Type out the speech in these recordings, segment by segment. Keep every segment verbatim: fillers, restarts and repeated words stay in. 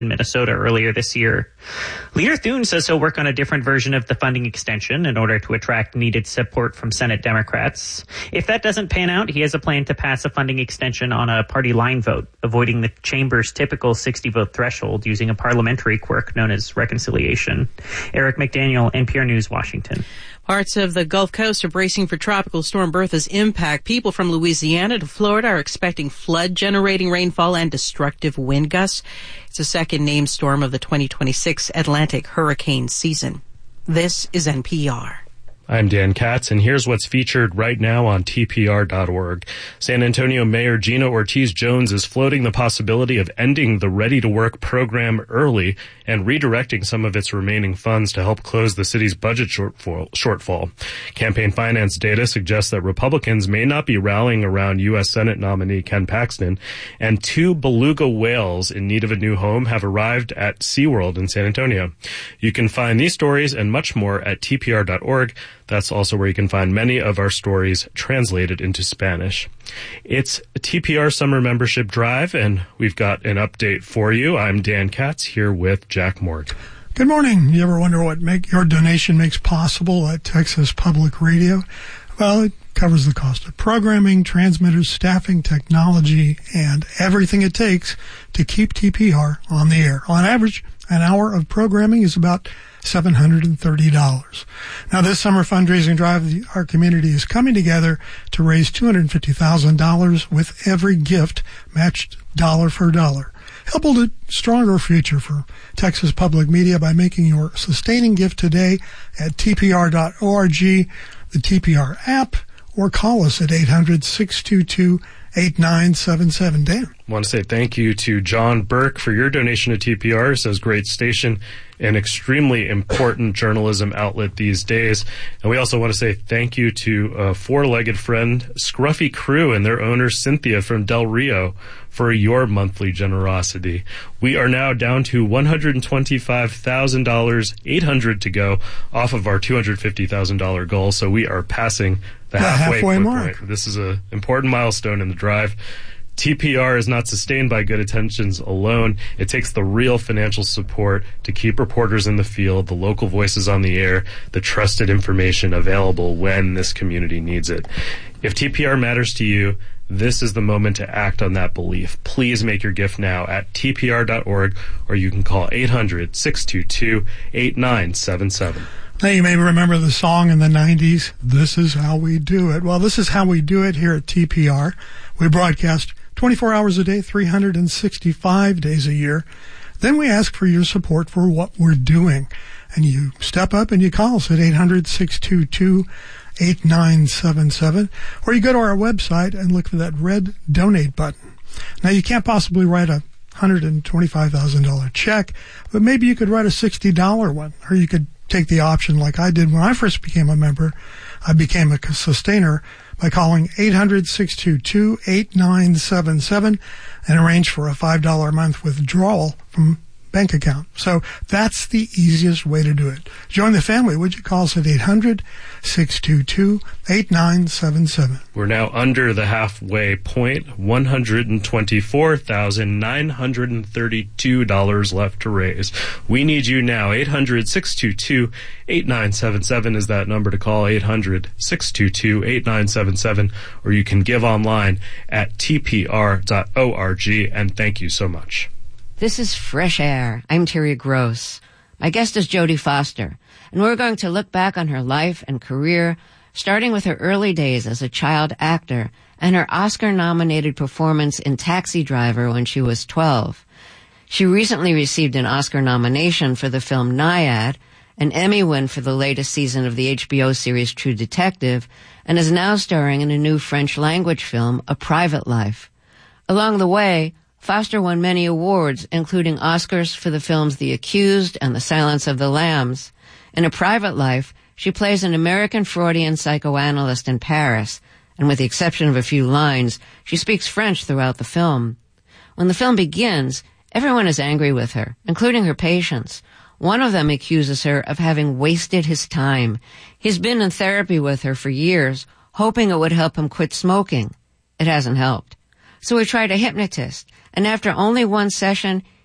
in Minnesota earlier this year. Leader Thune says he'll work on a different version of the funding extension in order to attract needed support from Senate Democrats. If that doesn't pan out, he has a plan to pass a funding extension on a party line vote, avoiding the chamber's typical sixty-vote threshold using a parliamentary quirk known as reconciliation. Eric McDaniel, N P R News, Washington. Parts of the Gulf Coast are bracing for Tropical Storm Bertha's impact. People from Louisiana to Florida are expecting flood-generating rainfall and destructive wind gusts. It's the second named storm of the twenty twenty-six Atlantic hurricane season. This is N P R. I'm Dan Katz, and here's what's featured right now on T P R dot org. San Antonio Mayor Gina Ortiz-Jones is floating the possibility of ending the Ready to Work program early and redirecting some of its remaining funds to help close the city's budget shortfall. Campaign finance data suggests that Republicans may not be rallying around U S Senate nominee Ken Paxton, and two beluga whales in need of a new home have arrived at SeaWorld in San Antonio. You can find these stories and much more at T P R dot org. That's also where you can find many of our stories translated into Spanish. It's a T P R Summer Membership Drive, and we've got an update for you. I'm Dan Katz here with Jack Morg. Good morning. You ever wonder what make your donation makes possible at Texas Public Radio? Well, it covers the cost of programming, transmitters, staffing, technology, and everything it takes to keep T P R on the air. On average, an hour of programming is about seven hundred thirty dollars. Now, this summer fundraising drive, our community is coming together to raise two hundred fifty thousand dollars with every gift matched dollar for dollar. Help build a stronger future for Texas Public Media by making your sustaining gift today at T P R dot org, the T P R app, or call us at eight hundred, six two two, eight nine seven seven. Dan. I want to say thank you to John Burke for your donation to T P R. It says great station, an extremely important journalism outlet these days. And we also want to say thank you to a four-legged friend, Scruffy Crew, and their owner, Cynthia from Del Rio, for your monthly generosity. We are now down to one hundred twenty-five thousand dollars, eight hundred dollars to go off of our two hundred fifty thousand dollars goal. So we are passing the, the halfway, halfway mark. Point. This is an important milestone in the drive. T P R is not sustained by good intentions alone. It takes the real financial support to keep reporters in the field, the local voices on the air, the trusted information available when this community needs it. If T P R matters to you, this is the moment to act on that belief. Please make your gift now at T P R dot org, or you can call eight hundred, six two two, eight nine seven seven. Now, you may remember the song in the nineties, This Is How We Do It. Well, this is how we do it here at T P R. We broadcast twenty-four hours a day, three hundred sixty-five days a year. Then we ask for your support for what we're doing. And you step up and you call us at eight hundred, six two two, eight nine seven seven. Or you go to our website and look for that red donate button. Now, you can't possibly write a one hundred twenty-five thousand dollars check, but maybe you could write a sixty dollars one. Or you could take the option like I did when I first became a member. I became a sustainer by calling eight hundred, six two two, eight nine seven seven and arrange for a five dollars a month withdrawal from bank account. So that's the easiest way to do it. Join the family. Would you call us at eight hundred, six two two, eight nine seven seven. We're now under the halfway point, one hundred twenty-four thousand nine hundred thirty-two dollars left to raise. We need you now. eight hundred, six two two, eight nine seven seven is that number to call, eight hundred, six two two, eight nine seven seven, or you can give online at T P R dot org, and thank you so much. This is Fresh Air. I'm Terry Gross. My guest is Jodie Foster, and we're going to look back on her life and career, starting with her early days as a child actor and her Oscar-nominated performance in Taxi Driver when she was twelve. She recently received an Oscar nomination for the film Nyad, an Emmy win for the latest season of the H B O series True Detective, and is now starring in a new French-language film, A Private Life. Along the way, Foster won many awards, including Oscars for the films The Accused and The Silence of the Lambs. In A Private Life, she plays an American Freudian psychoanalyst in Paris, and with the exception of a few lines, she speaks French throughout the film. When the film begins, everyone is angry with her, including her patients. One of them accuses her of having wasted his time. He's been in therapy with her for years, hoping it would help him quit smoking. It hasn't helped. So he tried a hypnotist, and after only one session,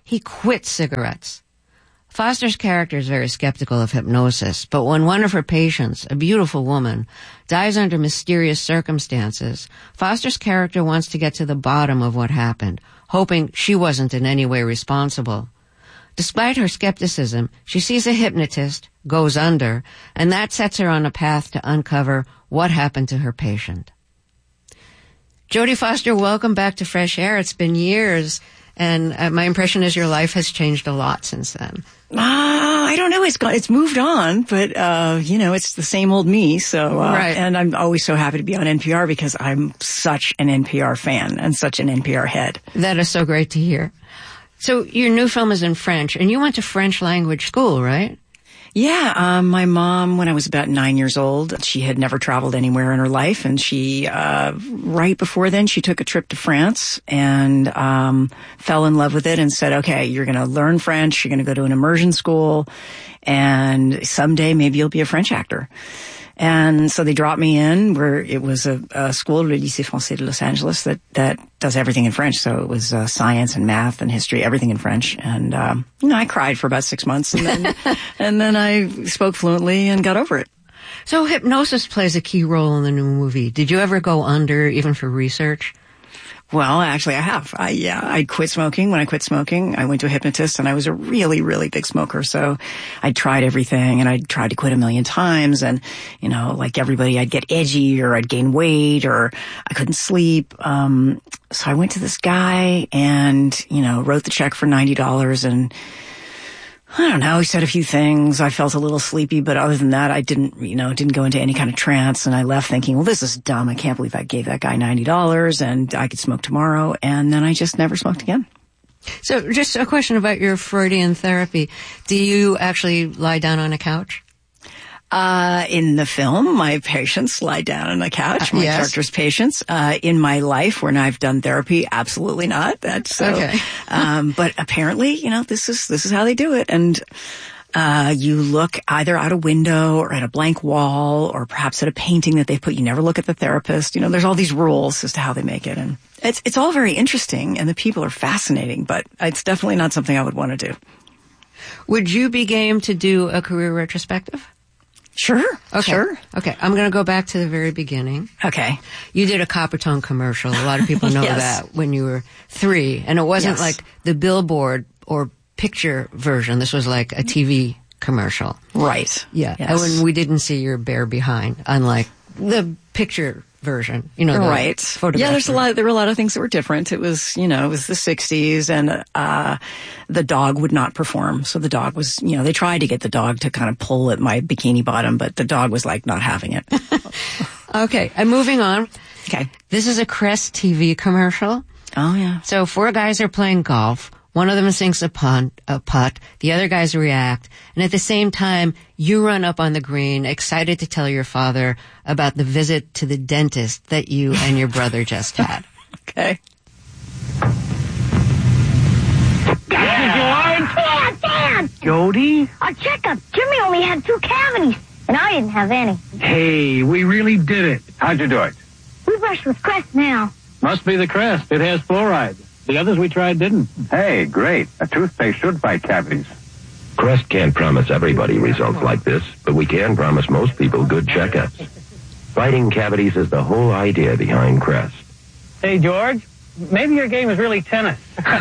he quit cigarettes. Foster's character is very skeptical of hypnosis, but when one of her patients, a beautiful woman, dies under mysterious circumstances, Foster's character wants to get to the bottom of what happened, hoping she wasn't in any way responsible. Despite her skepticism, she sees a hypnotist, goes under, and that sets her on a path to uncover what happened to her patient. Jodie Foster, welcome back to Fresh Air. It's been years, and uh, my impression is your life has changed a lot since then. Uh, I don't know. It's gone, it's moved on, but, uh, you know, it's the same old me. So, uh, right. And I'm always so happy to be on N P R because I'm such an N P R fan and such an N P R head. That is so great to hear. So your new film is in French, and you went to French language school, right? Yeah, um, my mom, when I was about nine years old, she had never traveled anywhere in her life, and she, uh, right before then, she took a trip to France and, um, fell in love with it and said, okay, you're gonna learn French, you're gonna go to an immersion school, and someday maybe you'll be a French actor. And so they dropped me in where it was a, a school, le Lycée Français de Los Angeles, that, that does everything in French. So it was uh, science and math and history, everything in French. And, um, you know, I cried for about six months and then, and then I spoke fluently and got over it. So hypnosis plays a key role in the new movie. Did you ever go under, even for research? Well, actually, I have. I, yeah, I quit smoking. When I quit smoking, I went to a hypnotist, and I was a really, really big smoker. So I tried everything, and I tried to quit a million times. And, you know, like everybody, I'd get edgy, or I'd gain weight, or I couldn't sleep. Um, so I went to this guy and, you know, wrote the check for ninety dollars, and I don't know, he said a few things. I felt a little sleepy, but other than that, I didn't, you know, didn't go into any kind of trance. And I left thinking, well, this is dumb. I can't believe I gave that guy ninety dollars and I could smoke tomorrow. And then I just never smoked again. So just a question about your Freudian therapy. Do you actually lie down on a couch? Uh, in the film, my patients lie down on the couch, my yes. character's patients. Uh, in my life, when I've done therapy, absolutely not. That's so, okay. um, but apparently, you know, this is, this is how they do it. And, uh, you look either out a window or at a blank wall or perhaps at a painting that they put. You never look at the therapist. You know, there's all these rules as to how they make it. And it's, it's all very interesting and the people are fascinating, but it's definitely not something I would want to do. Would you be game to do a career retrospective? Sure. Okay. Sure. Okay. I'm going to go back to the very beginning. Okay. You did a Coppertone commercial. A lot of people know yes. that when you were three. And it wasn't yes. like the billboard or picture version. This was like a T V commercial. Right. Yeah. Yes. And when we didn't see your bare behind, unlike the picture version, you know, the right. photograph. Yeah, there's a version. lot, there were a lot of things that were different. It was, you know, it was the sixties and, uh, the dog would not perform. So the dog was, you know, they tried to get the dog to kind of pull at my bikini bottom, but the dog was like not having it. Okay. And moving on. Okay. This is a Crest T V commercial. Oh yeah. So four guys are playing golf. One of them sinks a putt, a putt. The other guys react. And at the same time, you run up on the green, excited to tell your father about the visit to the dentist that you and your brother just had. Okay. Dad, Dad! Jody? A checkup. Jimmy only had two cavities, and I didn't have any. Hey, we really did it. How'd you do it? We brush with Crest now. Must be the Crest. It has fluoride. The others we tried didn't. Hey, great. A toothpaste should fight cavities. Crest can't promise everybody results like this, but we can promise most people good checkups. Fighting cavities is the whole idea behind Crest. Hey, George, maybe your game is really tennis.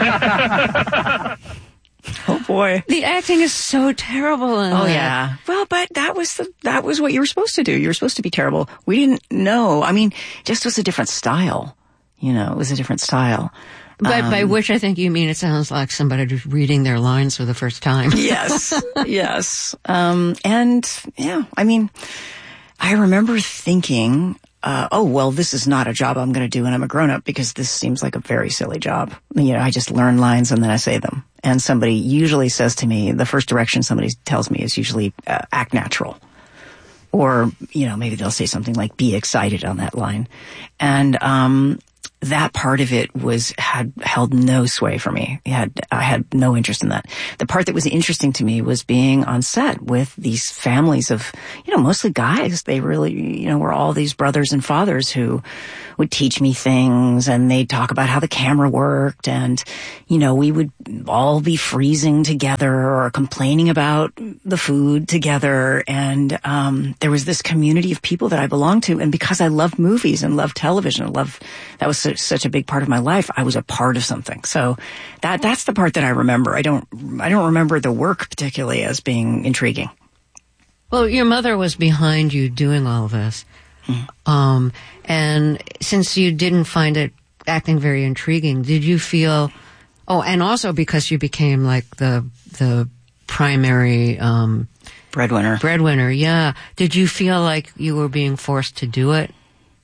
Oh boy. The acting is so terrible in Oh that. yeah. Well, but that was the, that was what you were supposed to do. You were supposed to be terrible. We didn't know. I mean, just was a different style. You know, it was a different style. By, Um, by which I think you mean it sounds like somebody just reading their lines for the first time. Yes, yes. Um, and yeah, I mean, I remember thinking, uh, oh, well, this is not a job I'm going to do when I'm a grown up because this seems like a very silly job. You know, I just learn lines and then I say them. And somebody usually says to me, the first direction somebody tells me is usually uh, act natural. Or, you know, maybe they'll say something like be excited on that line. And, um, that part of it was, had held no sway for me. It had, I had no interest in that. The part that was interesting to me was being on set with these families of, you know, mostly guys. They really, you know, were all these brothers and fathers who would teach me things, and they'd talk about how the camera worked, and, you know, we would all be freezing together or complaining about the food together. And, um, there was this community of people that I belonged to. And because I loved movies and loved television, I loved, that was such, such a big part of my life. I was a part of something. So that, that's the part that I remember. I don't, I don't remember the work particularly as being intriguing. Well, your mother was behind you doing all this. Mm. Um, and since you didn't find it acting very intriguing, did you feel, oh, and also because you became like the, the primary, um, breadwinner. Breadwinner, yeah. Did you feel like you were being forced to do it?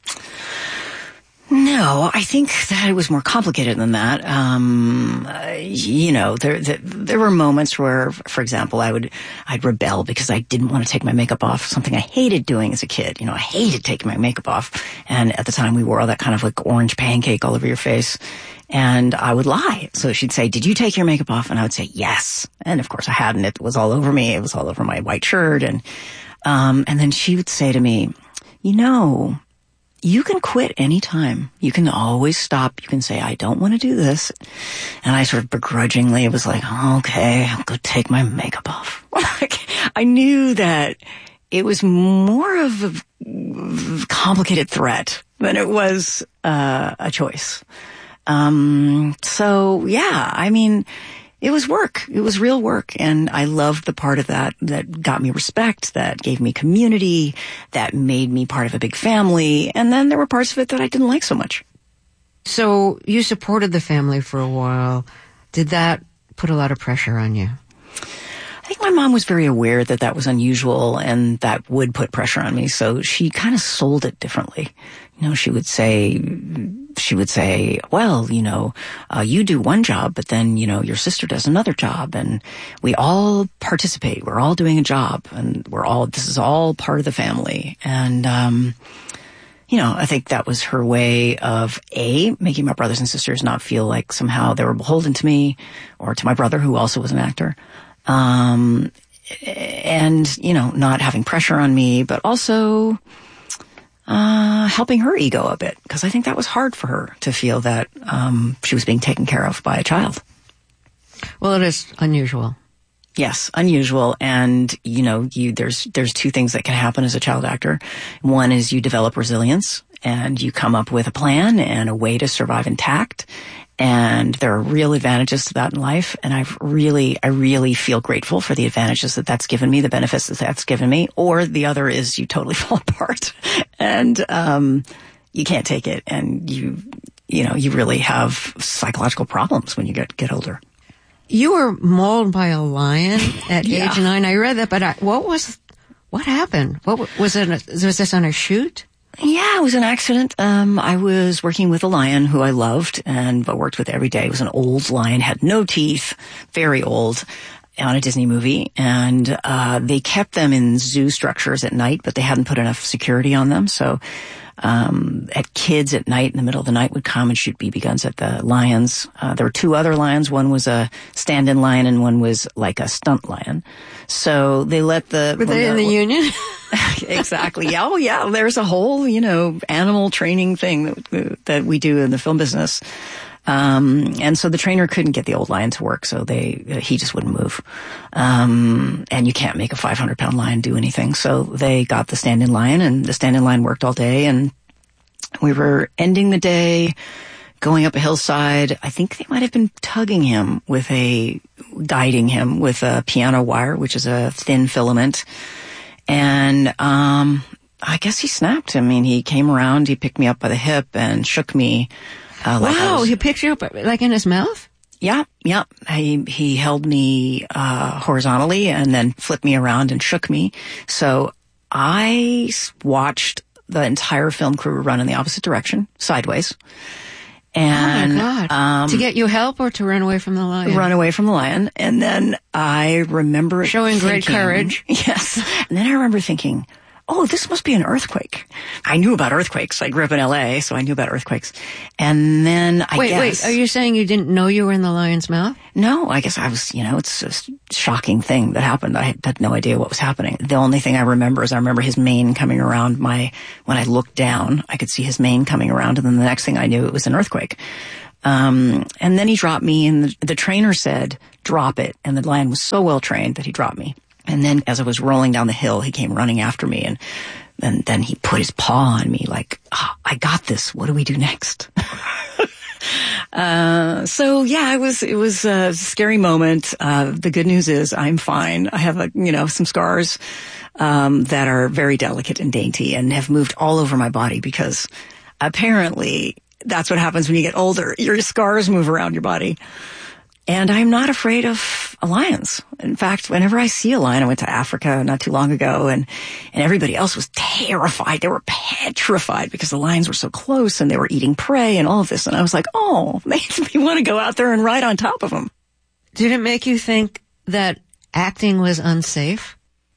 No, I think that it was more complicated than that. Um, uh, you know, there, there, there were moments where, for example, I would, I'd rebel because I didn't want to take my makeup off, something I hated doing as a kid. You know, I hated taking my makeup off. And at the time we wore all that kind of like orange pancake all over your face. And I would lie. So she'd say, did you take your makeup off? And I would say, yes. And of course I hadn't. It was all over me. It was all over my white shirt. And, um, and then she would say to me, you know, you can quit anytime. You can always stop. You can say, I don't want to do this. And I sort of begrudgingly was like, oh, okay, I'll go take my makeup off. I knew that it was more of a complicated threat than it was uh, a choice. Um, so yeah, I mean, it was work. It was real work. And I loved the part of that that got me respect, that gave me community, that made me part of a big family. And then there were parts of it that I didn't like so much. So you supported the family for a while. Did that put a lot of pressure on you? I think my mom was very aware that that was unusual and that would put pressure on me. So she kind of sold it differently. You know, she would say, she would say, well, you know, uh, you do one job, but then, you know, your sister does another job, and we all participate. We're all doing a job, and we're all, this is all part of the family. And, um, you know, I think that was her way of, A, making my brothers and sisters not feel like somehow they were beholden to me or to my brother, who also was an actor. Um, and, you know, not having pressure on me, but also, uh, helping her ego a bit, because I think that was hard for her to feel that, um, she was being taken care of by a child. Well, it is unusual. Yes, unusual. And, you know, you, there's, there's two things that can happen as a child actor. One is you develop resilience and you come up with a plan and a way to survive intact. And there are real advantages to that in life. And I've really, I really feel grateful for the advantages that that's given me, the benefits that that's given me. Or the other is you totally fall apart and, um, you can't take it. And you, you know, you really have psychological problems when you get, get older. You were mauled by a lion at Yeah. age nine. I read that, but I, what was, what happened? What was it? Was this on a shoot? Yeah, it was an accident. Um, I was working with a lion who I loved and but worked with every day. It was an old lion, had no teeth, very old, on a Disney movie. And uh, they kept them in zoo structures at night, but they hadn't put enough security on them. So um, at kids at night, in the middle of the night, would come and shoot B B guns at the lions. Uh, there were two other lions. One was a stand-in lion and one was like a stunt lion. So they let the... Were they in the union? Exactly. Yeah. Oh, yeah. There's a whole, you know, animal training thing that, that we do in the film business. Um, and so the trainer couldn't get the old lion to work, so they, he just wouldn't move. Um, and you can't make a five hundred pound lion do anything. So they got the stand-in lion, and the stand-in lion worked all day, and we were ending the day going up a hillside. I think they might have been tugging him with a, guiding him with a piano wire, which is a thin filament. And, um, I guess he snapped. I mean, he came around, he picked me up by the hip and shook me. Uh, like wow, was, he picked you up like in his mouth? Yeah, yeah. He, he held me, uh, horizontally and then flipped me around and shook me. So I watched the entire film crew run in the opposite direction, sideways. And, oh my God. Um, to get you help or to run away from the lion? Run away from the lion. And then I remember showing thinking, great courage. Yes. And then I remember thinking, oh, this must be an earthquake. I knew about earthquakes. I grew up in L A, so I knew about earthquakes. And then I wait, guess... Wait, are you saying you didn't know you were in the lion's mouth? No, I guess I was, you know, it's a shocking thing that happened. I had no idea what was happening. The only thing I remember is I remember his mane coming around my, when I looked down, I could see his mane coming around, and then the next thing I knew, it was an earthquake. Um, and then he dropped me, and the, the trainer said, drop it. And the lion was so well trained that he dropped me. And then as I was rolling down the hill, he came running after me, and and then he put his paw on me like, oh, I got this. What do we do next? uh, so yeah, it was, it was a scary moment. Uh, the good news is I'm fine. I have a, you know, some scars, um, that are very delicate and dainty and have moved all over my body because apparently that's what happens when you get older. Your scars move around your body. And I'm not afraid of lions. In fact, whenever I see a lion, I went to Africa not too long ago, and, and everybody else was terrified. They were petrified because the lions were so close and they were eating prey and all of this. And I was like, oh, makes me want to go out there and ride on top of them. Did it make you think that acting was unsafe?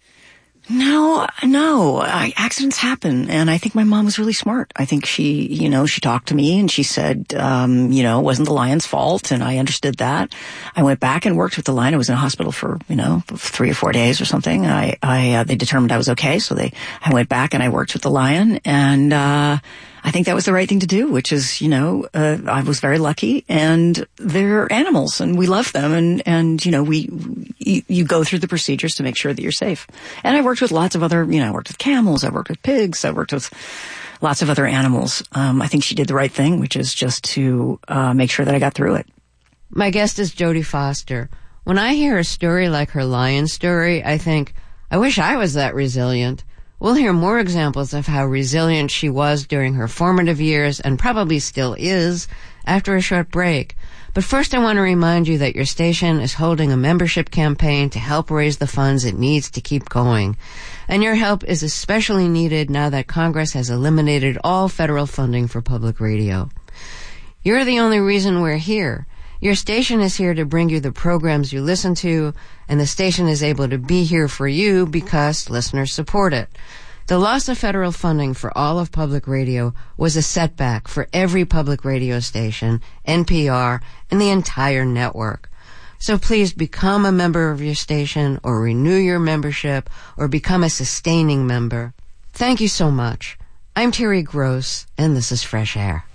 No, no. I, accidents happen, and I think my mom was really smart. I think she, you know, she talked to me and she said, um, you know, it wasn't the lion's fault, and I understood that. I went back and worked with the lion. I was in a hospital for, you know, three or four days or something. I, I, uh, they determined I was okay, so they, I went back and I worked with the lion, and, uh, I think that was the right thing to do, which is, you know, uh, I was very lucky, and they're animals and we love them, and, and, you know, we, you, you go through the procedures to make sure that you're safe. And I worked with lots of other, you know, I worked with camels, I worked with pigs, I worked with lots of other animals. Um, I think she did the right thing, which is just to, uh, make sure that I got through it. My guest is Jodie Foster. When I hear a story like her lion story, I think, I wish I was that resilient. We'll hear more examples of how resilient she was during her formative years, and probably still is, after a short break. But first I want to remind you that your station is holding a membership campaign to help raise the funds it needs to keep going. And your help is especially needed now that Congress has eliminated all federal funding for public radio. You're the only reason we're here. Your station is here to bring you the programs you listen to, and the station is able to be here for you because listeners support it. The loss of federal funding for all of public radio was a setback for every public radio station, N P R, and the entire network. So please become a member of your station, or renew your membership, or become a sustaining member. Thank you so much. I'm Terry Gross, and this is Fresh Air.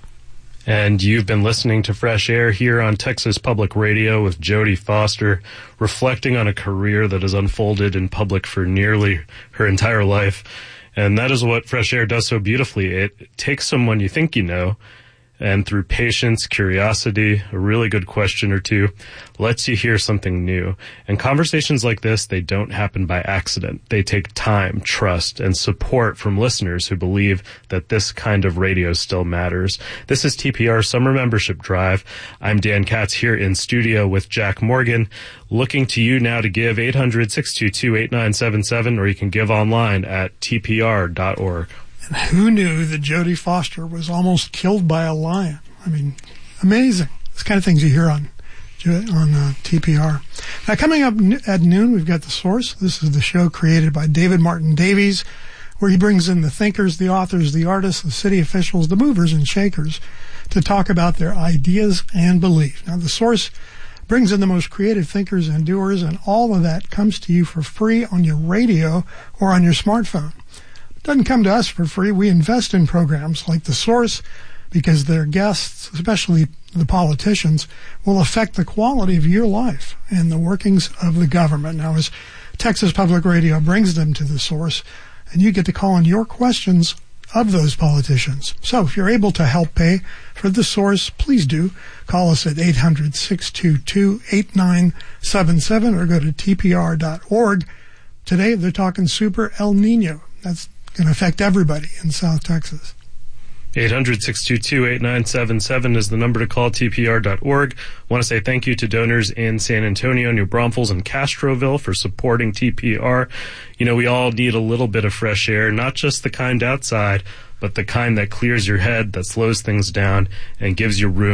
And you've been listening to Fresh Air here on Texas Public Radio with Jodie Foster, reflecting on a career that has unfolded in public for nearly her entire life. And that is what Fresh Air does so beautifully. It takes someone you think you know, and through patience, curiosity, a really good question or two, lets you hear something new. And conversations like this, they don't happen by accident. They take time, trust, and support from listeners who believe that this kind of radio still matters. This is T P R Summer Membership Drive. I'm Dan Katz here in studio with Jack Morgan, looking to you now to give eight hundred, six two two, eight nine seven seven, or you can give online at T P R dot org. And who knew that Jodie Foster was almost killed by a lion? I mean, amazing. This kind of things you hear on on uh, T P R. Now, coming up at noon, we've got The Source. This is the show created by David Martin Davies, where he brings in the thinkers, the authors, the artists, the city officials, the movers and shakers to talk about their ideas and beliefs. Now, The Source brings in the most creative thinkers and doers, and all of that comes to you for free on your radio or on your smartphone. It doesn't come to us for free. We invest in programs like The Source because their guests, especially the politicians, will affect the quality of your life and the workings of the government. Now, as Texas Public Radio brings them to The Source, and you get to call in your questions of those politicians. So if you're able to help pay for The Source, please do. Call us at eight hundred, six two two, eight nine seven seven or go to T P R dot org. Today, they're talking Super El Nino. That's going to affect everybody in South Texas. eight hundred, six two two, eight nine seven seven is the number to call, T P R dot org. I want to say thank you to donors in San Antonio, New Braunfels, and Castroville for supporting T P R. You know, we all need a little bit of fresh air, not just the kind outside, but the kind that clears your head, that slows things down, and gives you room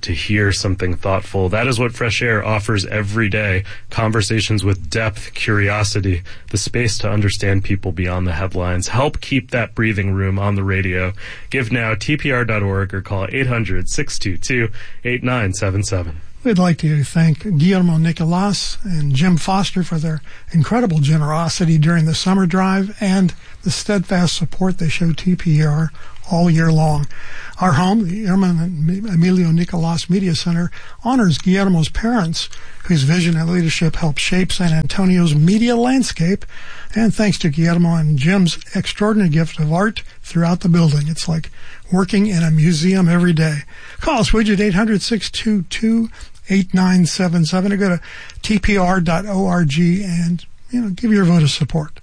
to hear something thoughtful. That is what Fresh Air offers every day. Conversations with depth, curiosity, the space to understand people beyond the headlines. Help keep that breathing room on the radio. Give now, T P R dot org, or call eight hundred, six two two, eight nine seven seven. We'd like to thank Guillermo Nicolas and Jim Foster for their incredible generosity during the summer drive and the steadfast support they show T P R all year long. Our home, the Irma and Emilio Nicolas Media Center, honors Guillermo's parents, whose vision and leadership helped shape San Antonio's media landscape. And thanks to Guillermo and Jim's extraordinary gift of art throughout the building. It's like working in a museum every day. Call us, would you, at eight hundred, six two two, eight nine seven seven, or go to T P R dot org and, you know, give your vote of support.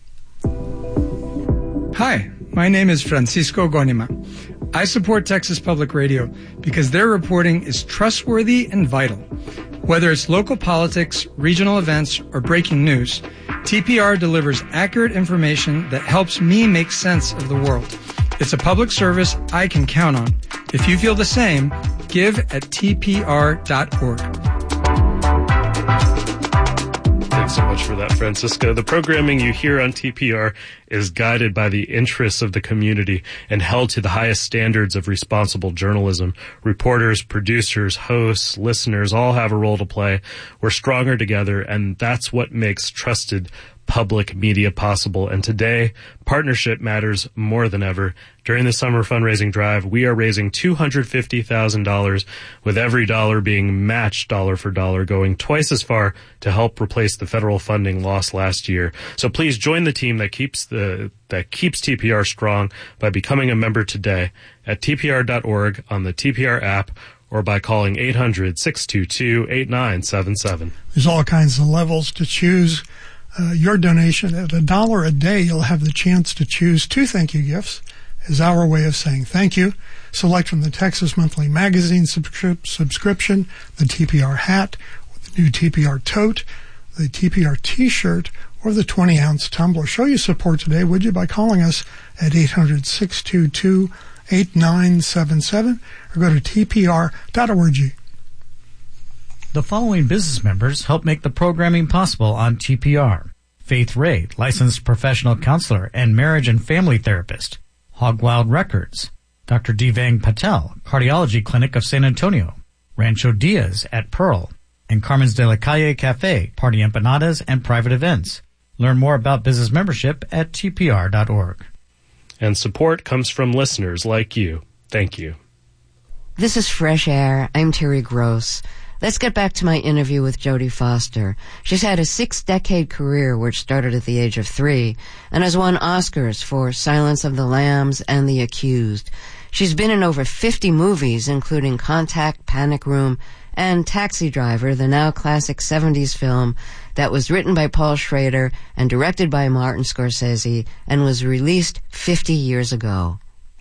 Hi, my name is Francisco Gonima. I support Texas Public Radio because their reporting is trustworthy and vital. Whether it's local politics, regional events, or breaking news, T P R delivers accurate information that helps me make sense of the world. It's a public service I can count on. If you feel the same, give at T P R dot org. Thanks so much for that, Francisco. The programming you hear on T P R is guided by the interests of the community and held to the highest standards of responsible journalism. Reporters, producers, hosts, listeners all have a role to play. We're stronger together, and that's what makes trusted public media possible. And today, partnership matters more than ever. During the summer fundraising drive, we are raising two hundred fifty thousand dollars, with every dollar being matched dollar for dollar, going twice as far to help replace the federal funding lost last year. So please join the team that keeps the that keeps T P R strong by becoming a member today at T P R dot org, on the T P R app, or by calling eight hundred, six two two, eight nine seven seven. There's all kinds of levels to choose. Uh, your donation at a dollar a day, you'll have the chance to choose two thank you gifts as our way of saying thank you. Select from the Texas Monthly Magazine subscri- subscription, the T P R hat, the new T P R tote, the T P R t-shirt, or the twenty ounce tumbler. Show your support today, would you, by calling us at eight hundred, six two two, eight nine seven seven, or go to T P R dot org. The following business members help make the programming possible on T P R. Faith Ray, licensed professional counselor and marriage and family therapist. Hog Wild Records. Doctor Devang Patel, Cardiology Clinic of San Antonio. Rancho Diaz at Pearl. And Carmen's de la Calle Cafe, party empanadas and private events. Learn more about business membership at T P R dot org. And support comes from listeners like you. Thank you. This is Fresh Air. I'm Terry Gross. Let's get back to my interview with Jodie Foster. She's had a six-decade career which started at the age of three and has won Oscars for Silence of the Lambs and The Accused. She's been in over fifty movies, including Contact, Panic Room, and Taxi Driver, the now classic seventies film that was written by Paul Schrader and directed by Martin Scorsese and was released fifty years ago.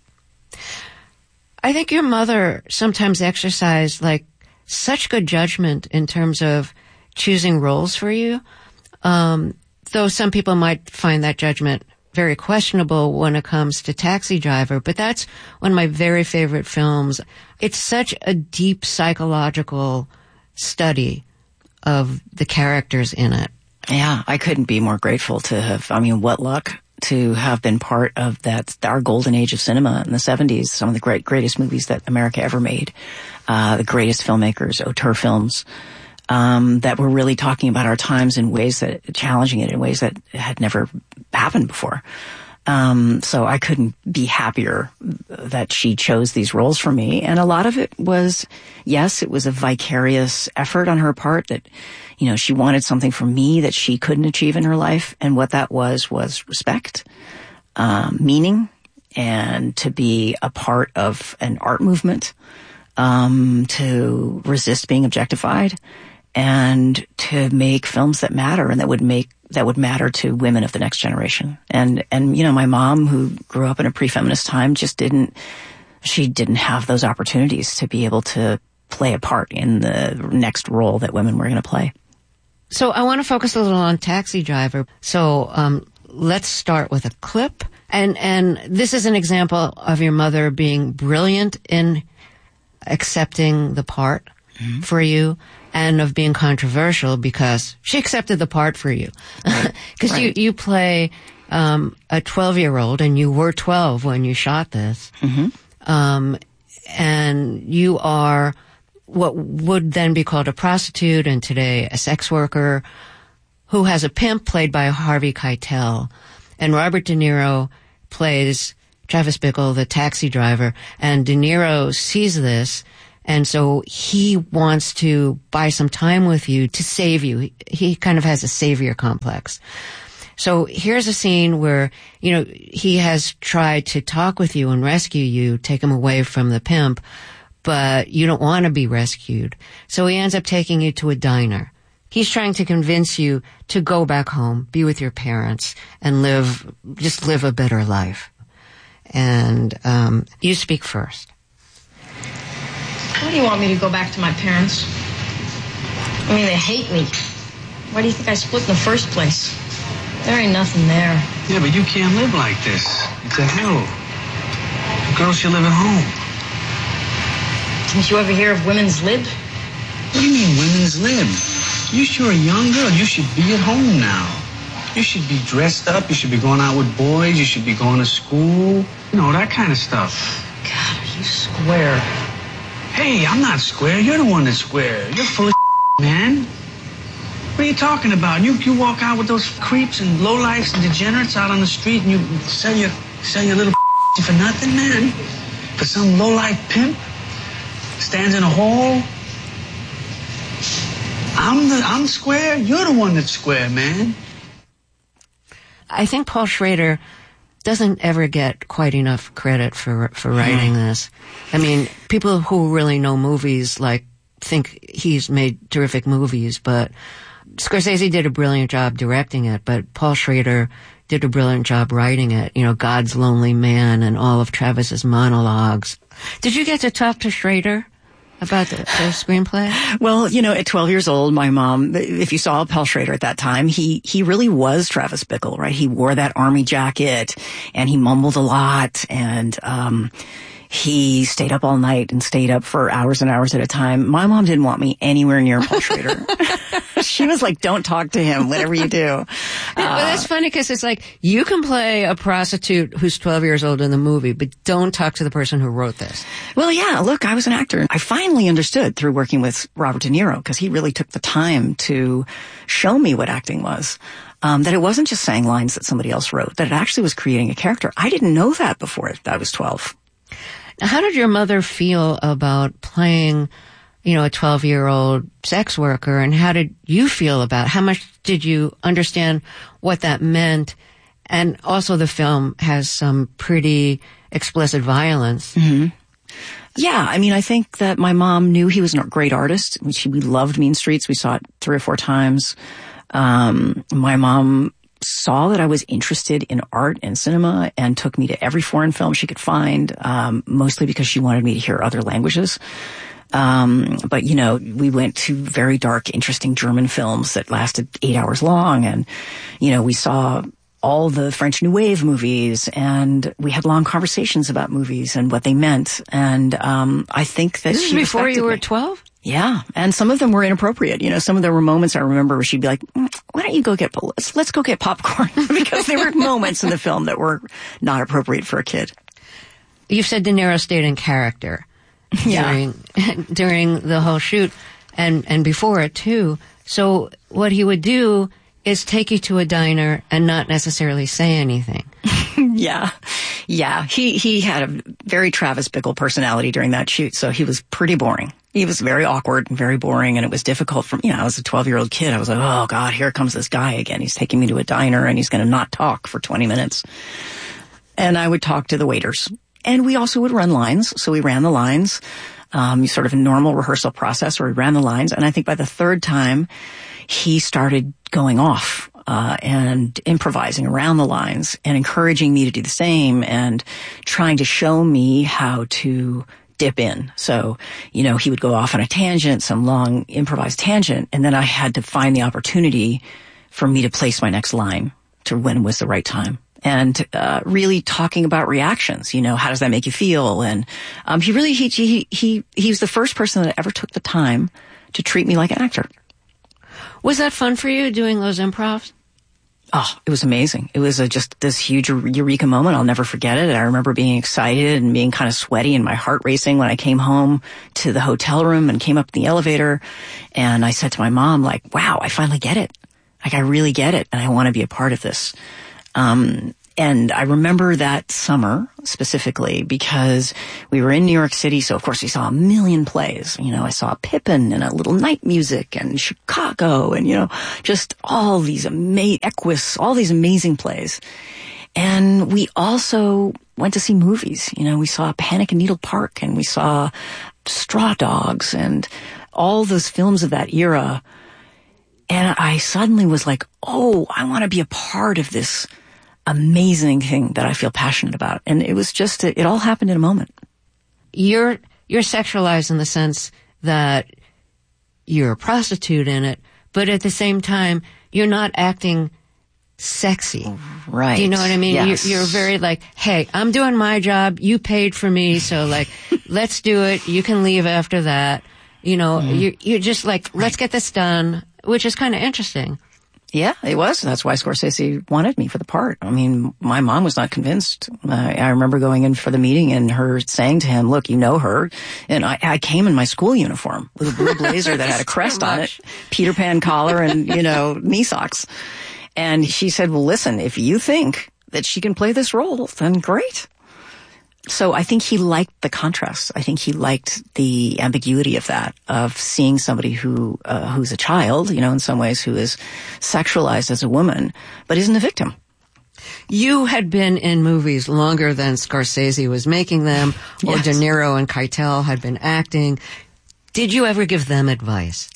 I think your mother sometimes exercised, like, such good judgment in terms of choosing roles for you, um, though some people might find that judgment very questionable when it comes to Taxi Driver, but that's one of my very favorite films. It's such a deep psychological study of the characters in it. Yeah, I couldn't be more grateful to have, I mean, what luck to have been part of that, our golden age of cinema in the seventies, some of the great, greatest movies that America ever made, uh, the greatest filmmakers, auteur films, um, that were really talking about our times in ways that, challenging it in ways that had never happened before. Um, so I couldn't be happier that she chose these roles for me. And a lot of it was, yes, it was a vicarious effort on her part that, you know, she wanted something from me that she couldn't achieve in her life. And what that was, was respect, um, meaning, and to be a part of an art movement, um, to resist being objectified, and to make films that matter and that would make that would matter to women of the next generation. And, and, you know, my mom, who grew up in a pre-feminist time, just didn't, she didn't have those opportunities to be able to play a part in the next role that women were going to play. So I want to focus a little on Taxi Driver. So, um, let's start with a clip. And, and this is an example of your mother being brilliant in accepting the part mm-hmm. for you, and of being controversial because she accepted the part for you. Because right. right. you, you play um, a twelve-year-old, and you were twelve when you shot this. Mm-hmm. Um, and you are what would then be called a prostitute, and today a sex worker, who has a pimp played by Harvey Keitel. And Robert De Niro plays Travis Bickle, the taxi driver, and De Niro sees this, and so he wants to buy some time with you to save you. He, he kind of has a savior complex. So here's a scene where, you know, he has tried to talk with you and rescue you, take him away from the pimp, but you don't want to be rescued. So he ends up taking you to a diner. He's trying to convince you to go back home, be with your parents, and live, just live a better life. And um, you speak first. Why do you want me to go back to my parents? I mean, they hate me. Why do you think I split in the first place? There ain't nothing there. Yeah, but you can't live like this. It's a hell. The girls should live at home. Didn't you ever hear of women's lib? What do you mean, women's lib? You sure a young girl. You should be at home now. You should be dressed up. You should be going out with boys. You should be going to school. You know, that kind of stuff. God, are you square? Hey, I'm not square. You're the one that's square. You're full of man. What are you talking about? You you walk out with those creeps and lowlifes and degenerates out on the street, and you sell your sell your little for nothing, man. For some lowlife pimp stands in a hall. I'm the I'm square. You're the one that's square, man. I think Paul Schrader doesn't ever get quite enough credit for for writing mm. this. I mean, people who really know movies like think he's made terrific movies, but Scorsese did a brilliant job directing it, but Paul Schrader did a brilliant job writing it. You know, God's Lonely Man and all of Travis's monologues. Did you get to talk to Schrader about the, the screenplay? Well, you know, at twelve years old, my mom, if you saw Paul Schrader at that time, he, he really was Travis Bickle, right? He wore that army jacket and he mumbled a lot, and, um, he stayed up all night and stayed up for hours and hours at a time. My mom didn't want me anywhere near Paul Schrader. She was like, don't talk to him, whatever you do. Uh, well, that's funny because it's like, you can play a prostitute who's twelve years old in the movie, but don't talk to the person who wrote this. Well, yeah, look, I was an actor. I finally understood through working with Robert De Niro, because he really took the time to show me what acting was. Um, that it wasn't just saying lines that somebody else wrote, that it actually was creating a character. I didn't know that before I was twelve. How did your mother feel about playing, you know, a twelve-year-old sex worker, and how did you feel about it? How much did you understand what that meant? And also the film has some pretty explicit violence. Mm-hmm. Yeah, I mean, I think that my mom knew he was a great artist. She, we loved Mean Streets. We saw it three or four times. Um, my mom saw that I was interested in art and cinema and took me to every foreign film she could find, um, mostly because she wanted me to hear other languages. Um, but, you know, we went to very dark, interesting German films that lasted eight hours long. And, you know, we saw all the French New Wave movies, and we had long conversations about movies and what they meant. And, um, I think that this is before you were twelve? Yeah. And some of them were inappropriate. You know, some of them were moments I remember where she'd be like, mm, why don't you go get, let's, let's go get popcorn, because there were moments in the film that were not appropriate for a kid. You've said De Niro stayed in character yeah. during, during the whole shoot and, and before it too. So what he would do is take you to a diner and not necessarily say anything. Yeah. Yeah. He, he had a very Travis Bickle personality during that shoot, so he was pretty boring. He was very awkward and very boring, and it was difficult for, you know, I was a twelve-year-old kid. I was like, oh, God, here comes this guy again. He's taking me to a diner, and he's going to not talk for twenty minutes. And I would talk to the waiters. And we also would run lines, so we ran the lines, um, sort of a normal rehearsal process where we ran the lines. And I think by the third time, he started going off uh and improvising around the lines and encouraging me to do the same and trying to show me how to dip in. So, you know, he would go off on a tangent, some long improvised tangent, and then I had to find the opportunity for me to place my next line to when was the right time. and uh, really talking about reactions. You know, how does that make you feel? And um, he really he he he he was the first person that ever took the time to treat me like an actor. Was that fun for you doing those improvs? Oh, it was amazing. It was a, just this huge eureka moment. I'll never forget it. I remember being excited and being kind of sweaty and my heart racing when I came home to the hotel room and came up the elevator. And I said to my mom, like, wow, I finally get it. Like, I really get it. And I want to be a part of this. Um, and I remember that summer specifically because we were in New York City. So, of course, we saw a million plays. You know, I saw Pippin and a Little Night Music and Chicago and, you know, just all these amazing, Equus, all these amazing plays. And we also went to see movies. You know, we saw Panic in Needle Park and we saw Straw Dogs and all those films of that era. And I suddenly was like, oh, I want to be a part of this amazing thing that I feel passionate about. And it was just, it all happened in a moment. You're, you're sexualized in the sense that you're a prostitute in it, but at the same time, you're not acting sexy. Right. Do you know what I mean? Yes. You're, you're very like, hey, I'm doing my job. You paid for me. So like, let's do it. You can leave after that. You know, mm-hmm. you, you're just like, let's get this done, which is kind of interesting. Yeah, it was. That's why Scorsese wanted me for the part. I mean, my mom was not convinced. Uh, I remember going in for the meeting and her saying to him, look, you know her. And I, I came in my school uniform with a blue blazer that had a crest on it, Peter Pan collar and, you know, knee socks. And she said, well, listen, if you think that she can play this role, then great. So I think he liked the contrast. I think he liked the ambiguity of that, of seeing somebody who, uh, who's a child, you know, in some ways who is sexualized as a woman, but isn't a victim. You had been in movies longer than Scorsese was making them, or yes. De Niro and Keitel had been acting. Did you ever give them advice?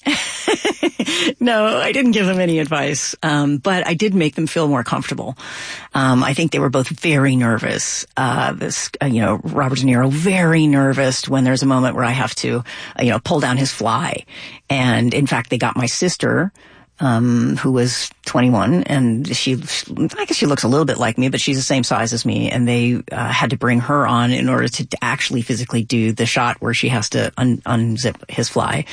No, I didn't give them any advice, um, but I did make them feel more comfortable. Um, I think they were both very nervous. Uh, this, uh, you know, Robert De Niro, very nervous when there's a moment where I have to, uh, you know, pull down his fly. And in fact, they got my sister, um, who was twenty-one, and she, I guess she looks a little bit like me, but she's the same size as me, and they uh, had to bring her on in order to actually physically do the shot where she has to un- unzip his fly.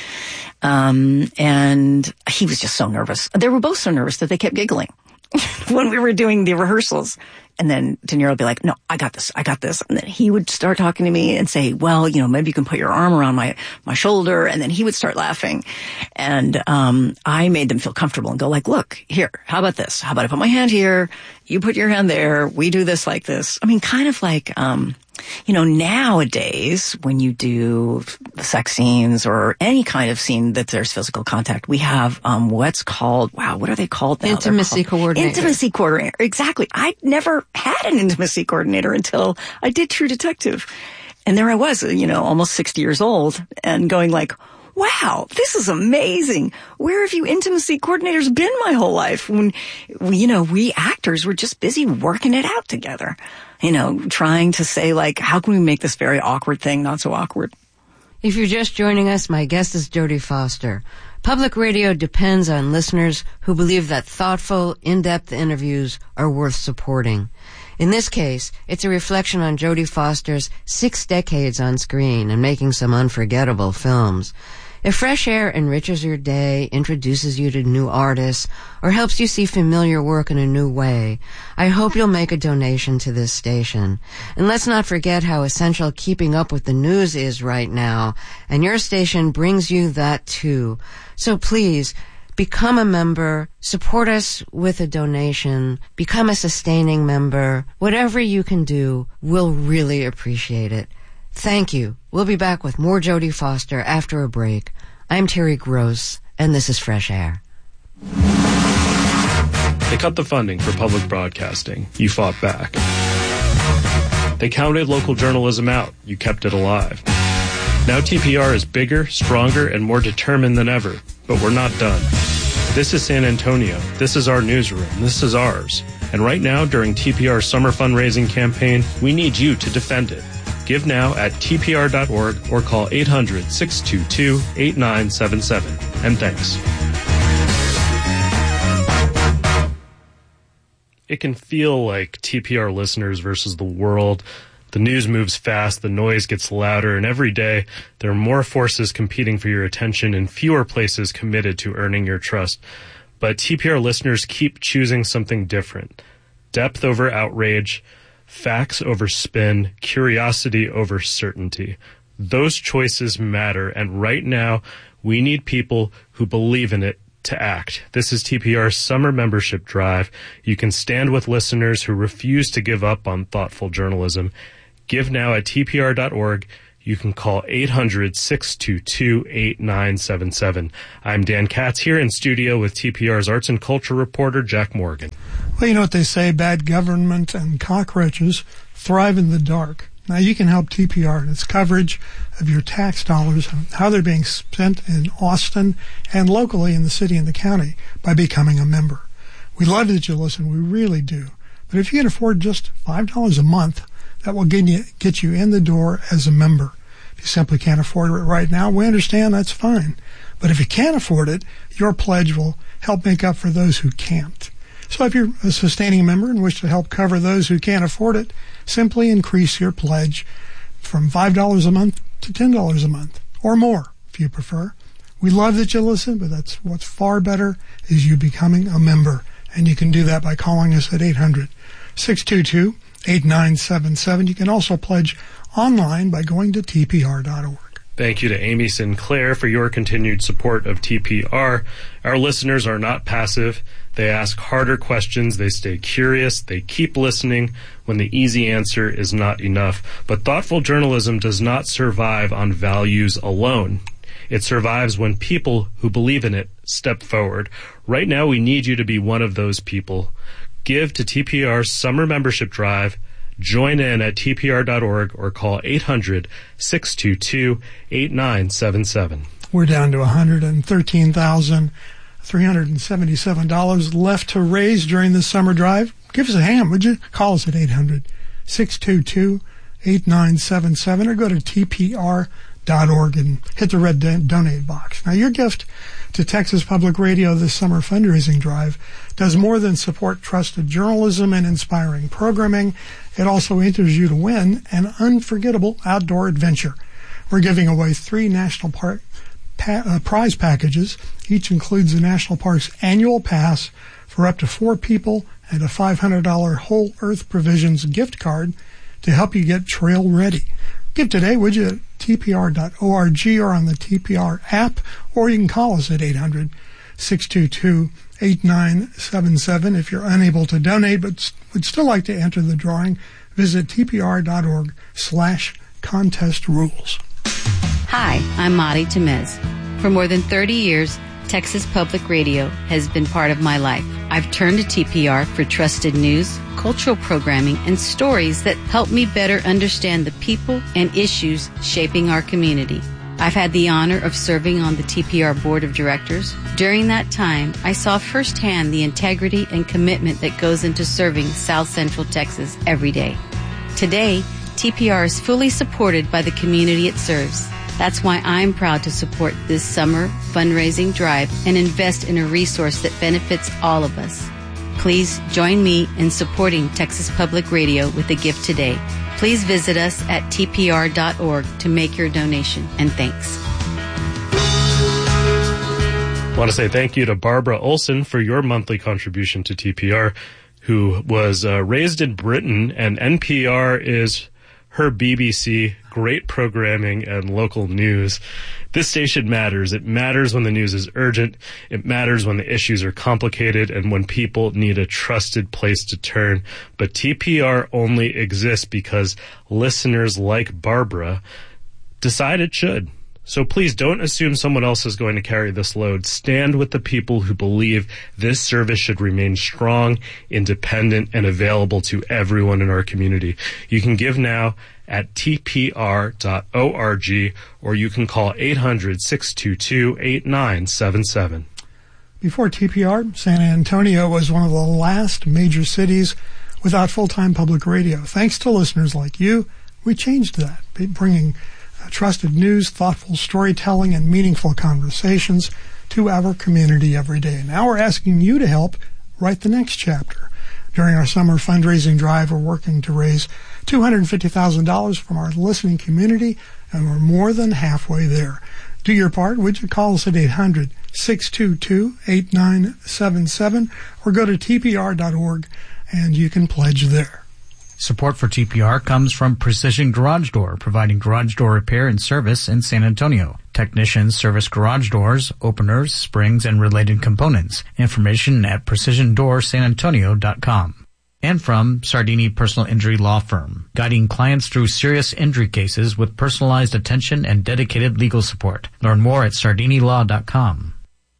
Um, and he was just so nervous. They were both so nervous that they kept giggling when we were doing the rehearsals. And then De Niro would be like, no, I got this, I got this. And then he would start talking to me and say, well, you know, maybe you can put your arm around my, my shoulder. And then he would start laughing. And, um, I made them feel comfortable and go like, look, here, how about this? How about I put my hand here? You put your hand there. We do this like this. I mean, kind of like, um, you know, nowadays when you do sex scenes or any kind of scene that there's physical contact, we have, um, what's called, wow, what are they called now? Intimacy called, coordinator. Intimacy coordinator. Exactly. I never had an intimacy coordinator until I did True Detective. And there I was, you know, almost sixty years old and going like, wow, this is amazing. Where have you intimacy coordinators been my whole life? When, you know, we actors were just busy working it out together, you know, trying to say like, how can we make this very awkward thing not so awkward? If you're just joining us, my guest is Jodie Foster. Public radio depends on listeners who believe that thoughtful, in-depth interviews are worth supporting. In this case, it's a reflection on Jodie Foster's six decades on screen and making some unforgettable films. If Fresh Air enriches your day, introduces you to new artists, or helps you see familiar work in a new way, I hope you'll make a donation to this station. And let's not forget how essential keeping up with the news is right now, and your station brings you that too. So please, become a member, support us with a donation, become a sustaining member. Whatever you can do, we'll really appreciate it. Thank you. We'll be back with more Jodie Foster after a break. I'm Terry Gross, and this is Fresh Air. They cut the funding for public broadcasting. You fought back. They counted local journalism out. You kept it alive. Now T P R is bigger, stronger, and more determined than ever. But we're not done. This is San Antonio. This is our newsroom. This is ours. And right now, during T P R's summer fundraising campaign, we need you to defend it. Give now at T P R dot org or call eight hundred, six two two, eight nine seven seven. And thanks. it can feel like T P R listeners versus the world. The news moves fast, the noise gets louder, and every day there are more forces competing for your attention and fewer places committed to earning your trust. But T P R listeners keep choosing something different. Depth over outrage, facts over spin, curiosity over certainty. Those choices matter, and right now we need people who believe in it to act. This is T P R's summer membership drive. You can stand with listeners who refuse to give up on thoughtful journalism. Give now at T P R dot org. You can call eight hundred, six two two, eight nine seven seven. I'm Dan Katz here in studio with T P R's arts and culture reporter, Jack Morgan. Well, you know what they say, bad government and cockroaches thrive in the dark. Now, you can help T P R in its coverage of your tax dollars and how they're being spent in Austin and locally in the city and the county by becoming a member. We love that you listen. We really do. But if you can afford just five dollars a month, that will get you, get you in the door as a member. If you simply can't afford it right now, we understand, that's fine. But if you can't afford it, your pledge will help make up for those who can't. So if you're a sustaining member and wish to help cover those who can't afford it, simply increase your pledge from five dollars a month to ten dollars a month, or more if you prefer. We love that you listen, but that's what's far better is you becoming a member. And you can do that by calling us at eight hundred, six two two, eight nine seven seven. You can also pledge online by going to T P R dot org. Thank you to Amy Sinclair for your continued support of T P R. Our listeners are not passive. They ask harder questions. They stay curious. They keep listening when the easy answer is not enough. But thoughtful journalism does not survive on values alone. It survives when people who believe in it step forward. Right now, we need you to be one of those people. Give to T P R's summer membership drive. Join in at T P R dot org or call eight hundred, six two two, eight nine seven seven. We're down to one hundred thirteen thousand three hundred seventy-seven dollars left to raise during this summer drive. Give us a hand, would you? Call us at eight hundred, six two two, eight nine seven seven or go to T P R dot org and hit the red donate box. Now, your gift to Texas Public Radio this summer fundraising drive does more than support trusted journalism and inspiring programming. It also enters you to win an unforgettable outdoor adventure. We're giving away three national park pa- uh, prize packages. Each includes the National Park's annual pass for up to four people and a five hundred dollars Whole Earth Provisions gift card to help you get trail ready. Give today, would you, at T P R dot org or on the T P R app, or you can call us at eight hundred, six two two, eight nine seven seven. If you're unable to donate but would still like to enter the drawing, visit T P R dot org slash contest rules. Hi, I'm Mari Temez. For more than thirty years, Texas Public Radio has been part of my life. I've turned to T P R for trusted news, cultural programming, and stories that help me better understand the people and issues shaping our community. I've had the honor of serving on the T P R Board of Directors. During that time, I saw firsthand the integrity and commitment that goes into serving South Central Texas every day. Today, T P R is fully supported by the community it serves. That's why I'm proud to support this summer fundraising drive and invest in a resource that benefits all of us. Please join me in supporting Texas Public Radio with a gift today. Please visit us at T P R dot org to make your donation, and thanks. I want to say thank you to Barbara Olson for your monthly contribution to T P R, who was uh, raised in Britain, and N P R is her B B C, great programming and local news. This station matters. It matters when the news is urgent. It matters when the issues are complicated and when people need a trusted place to turn. But T P R only exists because listeners like Barbara decide it should. So please don't assume someone else is going to carry this load. Stand with the people who believe this service should remain strong, independent, and available to everyone in our community. You can give now at T P R dot org, or you can call eight hundred, six two two, eight nine seven seven. Before T P R, San Antonio was one of the last major cities without full-time public radio. Thanks to listeners like you, we changed that, bringing uh, trusted news, thoughtful storytelling, and meaningful conversations to our community every day. Now we're asking you to help write the next chapter. During our summer fundraising drive, we're working to raise two hundred fifty thousand dollars from our listening community, and we're more than halfway there. Do your part. Would you call us at eight hundred, six two two, eight nine seven seven or go to T P R dot org and you can pledge there. Support for T P R comes from Precision Garage Door, providing garage door repair and service in San Antonio. Technicians service garage doors, openers, springs, and related components. Information at precision door san antonio dot com. And from Sardini Personal Injury Law Firm, guiding clients through serious injury cases with personalized attention and dedicated legal support. Learn more at sardini law dot com.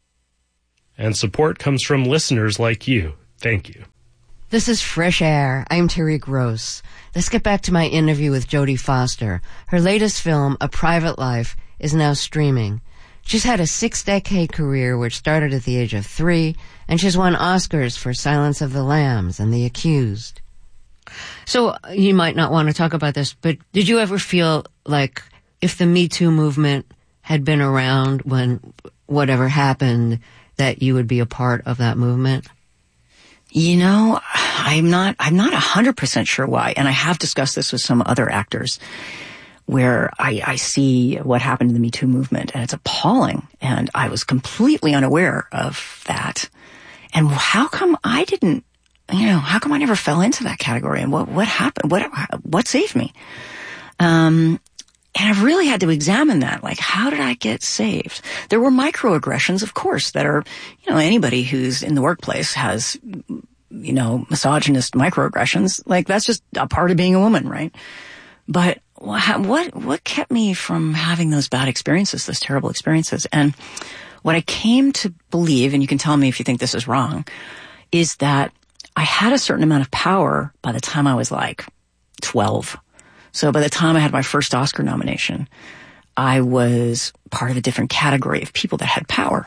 And support comes from listeners like you. Thank you. This is Fresh Air. I'm Terry Gross. Let's get back to my interview with Jodie Foster. Her latest film, A Private Life, is now streaming. She's had a six-decade career which started at the age of three, and she's won Oscars for Silence of the Lambs and The Accused. So you might not want to talk about this, but did you ever feel like if the Me Too movement had been around when whatever happened, that you would be a part of that movement? You know, I'm not, I'm not a hundred percent sure why. And I have discussed this with some other actors where I, I see what happened in the Me Too movement, and it's appalling. And I was completely unaware of that. And how come I didn't, you know, how come I never fell into that category? And what, what happened? What, what saved me? Um, And I've really had to examine that. Like, how did I get saved? There were microaggressions, of course, that are, you know, anybody who's in the workplace has, you know, misogynist microaggressions. Like, that's just a part of being a woman, right? But what, what kept me from having those bad experiences, those terrible experiences? And what I came to believe, and you can tell me if you think this is wrong, is that I had a certain amount of power by the time I was like twelve. So by the time I had my first Oscar nomination, I was part of a different category of people that had power.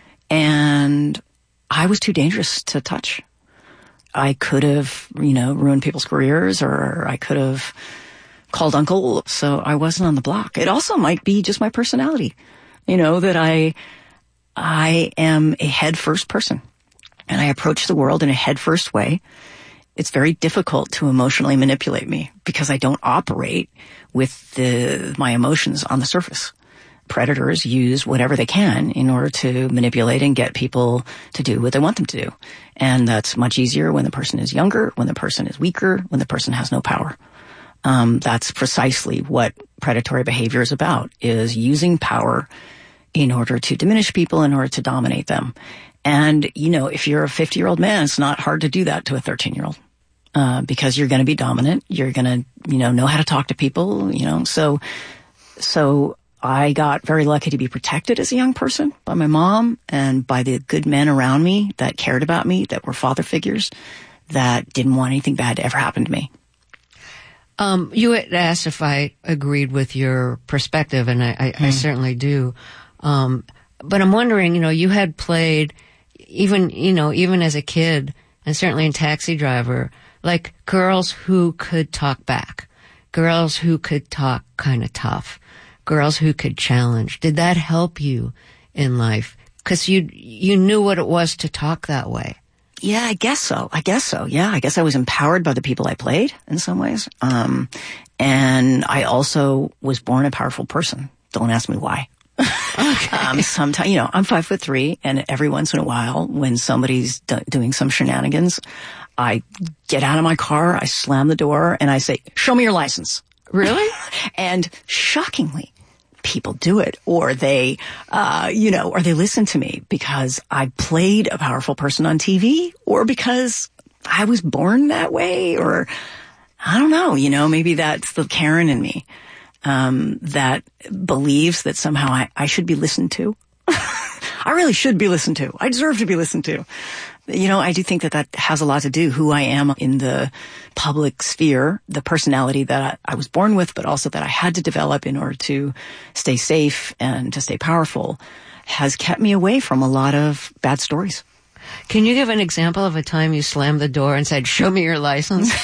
And I was too dangerous to touch. I could have, you know, ruined people's careers, or I could have called uncle. So I wasn't on the block. It also might be just my personality, you know, that I, I am a head first person, and I approach the world in a head first way. It's very difficult to emotionally manipulate me because I don't operate with the, my emotions on the surface. Predators use whatever they can in order to manipulate and get people to do what they want them to do. And that's much easier when the person is younger, when the person is weaker, when the person has no power. Um, that's precisely what predatory behavior is about, is using power in order to diminish people, in order to dominate them. And, you know, if you're a fifty-year-old man, it's not hard to do that to a thirteen-year-old, uh, because you're going to be dominant. You're going to, you know, know how to talk to people, you know. So, so I got very lucky to be protected as a young person by my mom and by the good men around me that cared about me, that were father figures, that didn't want anything bad to ever happen to me. Um, you had asked if I agreed with your perspective, and I, I, mm. I certainly do. Um, but I'm wondering, you know, you had played, even, you know, even as a kid, and certainly in Taxi Driver, like girls who could talk back, girls who could talk kind of tough, girls who could challenge. Did that help you in life? Because you, you knew what it was to talk that way. Yeah, I guess so. I guess so. Yeah, I guess I was empowered by the people I played in some ways. Um, and I also was born a powerful person. Don't ask me why. Okay. Um, sometimes, you know, I'm five foot three, and every once in a while, when somebody's do- doing some shenanigans, I get out of my car, I slam the door, and I say, "Show me your license." Really? And shockingly, people do it, or they, uh, you know, or they listen to me because I played a powerful person on T V, or because I was born that way, or I don't know, you know, maybe that's the Karen in me, um, that believes that somehow I, I should be listened to. I really should be listened to. I deserve to be listened to. You know, I do think that that has a lot to do who I am in the public sphere, the personality that I, I was born with, but also that I had to develop in order to stay safe and to stay powerful, has kept me away from a lot of bad stories. Can you give an example of a time you slammed the door and said, "Show me your license"?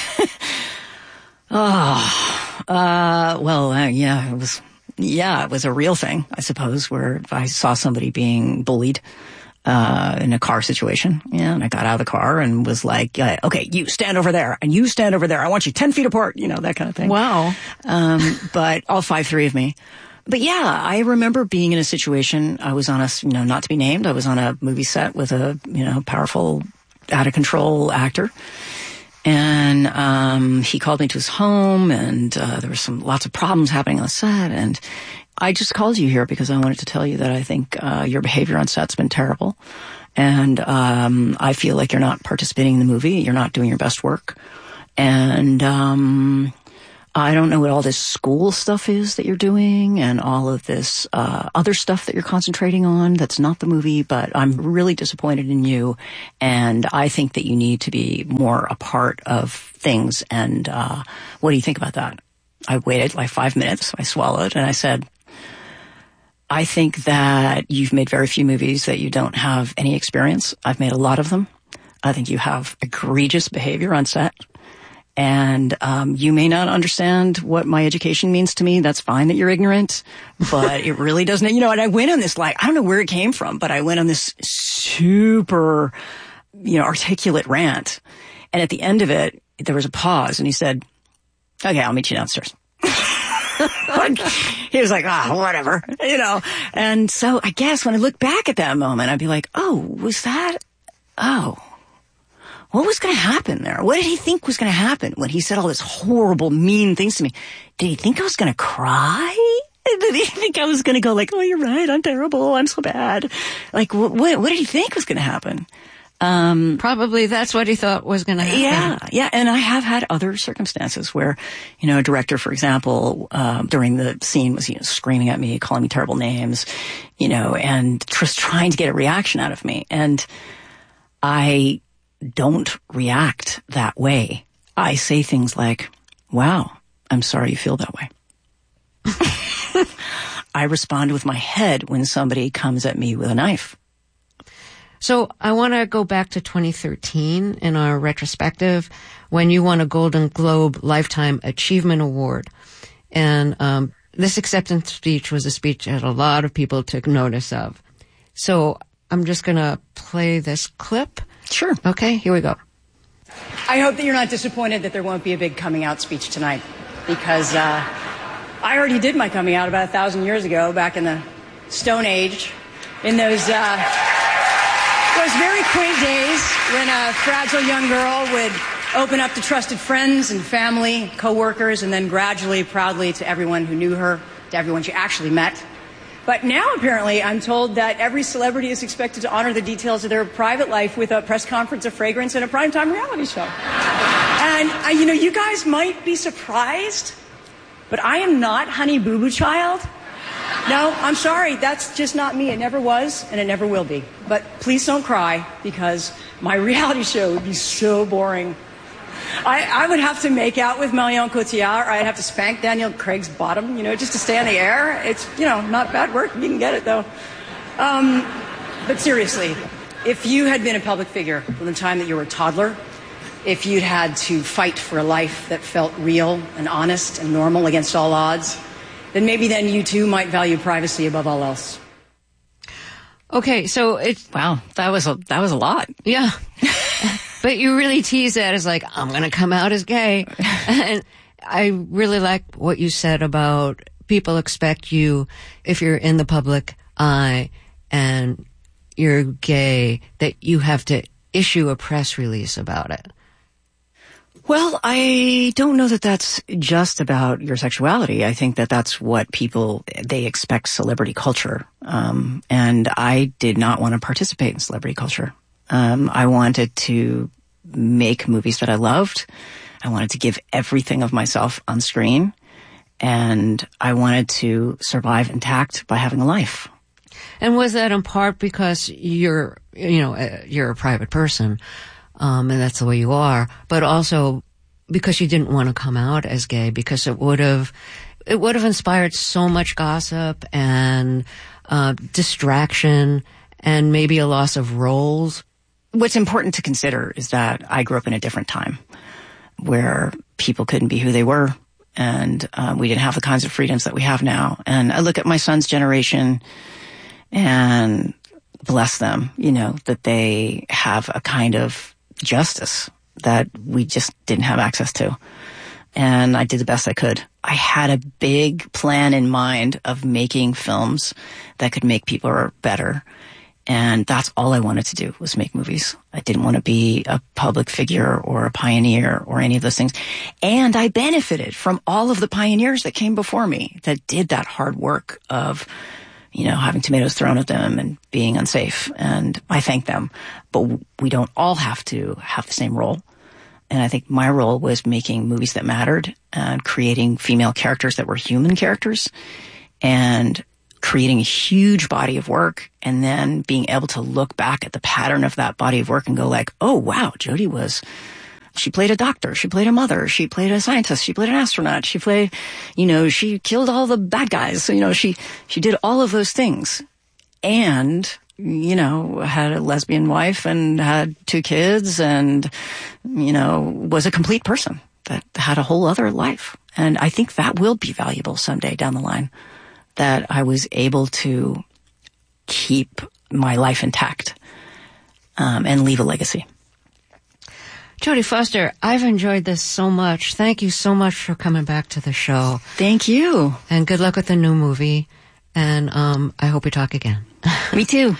oh, uh, well, uh, yeah, it was, yeah, it was a real thing, I suppose, where I saw somebody being bullied. uh, in a car situation. Yeah, and I got out of the car and was like, uh, okay, you stand over there and you stand over there. I want you ten feet apart, you know, that kind of thing. Wow. Um, but all five, three of me. But yeah, I remember being in a situation, I was on a, you know, not to be named, I was on a movie set with a, you know, powerful, out of control actor. And, um, he called me to his home and, uh, there were some, lots of problems happening on the set. And I just called you here because I wanted to tell you that I think, uh, your behavior on set's been terrible. And, um, I feel like you're not participating in the movie. You're not doing your best work. And, um, I don't know what all this school stuff is that you're doing and all of this uh other stuff that you're concentrating on that's not the movie, but I'm really disappointed in you, and I think that you need to be more a part of things. And uh what do you think about that? I waited like five minutes, I swallowed, and I said, I think that you've made very few movies that you don't have any experience. I've made a lot of them. I think you have egregious behavior on set. And um you may not understand what my education means to me. That's fine that you're ignorant, but it really doesn't. You know, and I went on this, like, I don't know where it came from, but I went on this super, you know, articulate rant. And at the end of it, there was a pause, and he said, okay, I'll meet you downstairs. He was like, ah, whatever, you know. And so I guess when I look back at that moment, I'd be like, oh, was that, oh. What was going to happen there? What did he think was going to happen when he said all this horrible, mean things to me? Did he think I was going to cry? Did he think I was going to go like, oh, you're right, I'm terrible, I'm so bad? Like, what, what, what did he think was going to happen? Um, Probably that's what he thought was going to happen. Yeah, yeah. And I have had other circumstances where, you know, a director, for example, um, during the scene was, you know, screaming at me, calling me terrible names, you know, and just trying to get a reaction out of me. And I don't react that way. I say things like, wow, I'm sorry you feel that way. I respond with my head when somebody comes at me with a knife. So I want to go back to twenty thirteen in our retrospective when you won a Golden Globe Lifetime Achievement Award. And um, this acceptance speech was a speech that a lot of people took notice of. So I'm just going to play this clip. Sure. Okay, here we go. I hope that you're not disappointed that there won't be a big coming out speech tonight, because uh, I already did my coming out about a thousand years ago, back in the Stone Age, in those uh, those very quaint days when a fragile young girl would open up to trusted friends and family, co-workers, and then gradually, proudly to everyone who knew her, to everyone she actually met. But now, apparently, I'm told that every celebrity is expected to honor the details of their private life with a press conference, a fragrance, and a primetime reality show. And, uh, you know, you guys might be surprised, but I am not Honey Boo Boo Child. No, I'm sorry. That's just not me. It never was, and it never will be. But please don't cry, because my reality show would be so boring. I, I would have to make out with Marion Cotillard, or I'd have to spank Daniel Craig's bottom, you know, just to stay on the air. It's, you know, not bad work. You can get it, though. Um, but seriously, if you had been a public figure from the time that you were a toddler, if you'd had to fight for a life that felt real and honest and normal against all odds, then maybe then you, too, might value privacy above all else. Okay, so it's... Wow, that was a, that was a lot. Yeah. But you really tease that as like, I'm going to come out as gay. And I really like what you said about people expect you, if you're in the public eye and you're gay, that you have to issue a press release about it. Well, I don't know that that's just about your sexuality. I think that that's what people, they expect celebrity culture. Um, and I did not want to participate in celebrity culture. Um, I wanted to make movies that I loved. I wanted to give everything of myself on screen. And I wanted to survive intact by having a life. And was that in part because you're, you know, uh, you're a private person, um, and that's the way you are, but also because you didn't want to come out as gay, because it would have, it would have inspired so much gossip and, uh, distraction and maybe a loss of roles? What's important to consider is that I grew up in a different time where people couldn't be who they were, and uh, we didn't have the kinds of freedoms that we have now. And I look at my son's generation, and bless them, you know, that they have a kind of justice that we just didn't have access to. And I did the best I could. I had a big plan in mind of making films that could make people better. And that's all I wanted to do, was make movies. I didn't want to be a public figure or a pioneer or any of those things. And I benefited from all of the pioneers that came before me that did that hard work of, you know, having tomatoes thrown at them and being unsafe. And I thank them. But we don't all have to have the same role. And I think my role was making movies that mattered and creating female characters that were human characters and creating a huge body of work, and then being able to look back at the pattern of that body of work and go like, oh, wow, Jodie was, she played a doctor, she played a mother, she played a scientist, she played an astronaut, she played, you know, she killed all the bad guys. So, you know, she, she did all of those things and, you know, had a lesbian wife and had two kids and, you know, was a complete person that had a whole other life. And I think that will be valuable someday down the line, that I was able to keep my life intact um, and leave a legacy. Jodie Foster, I've enjoyed this so much. Thank you so much for coming back to the show. Thank you. And good luck with the new movie. And um, I hope we talk again. Me too.